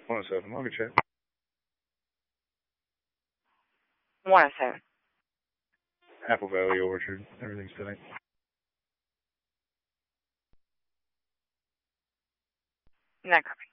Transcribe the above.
107. I'll get check. 107. Apple Valley Orchard. Everything's tonight. Not copy.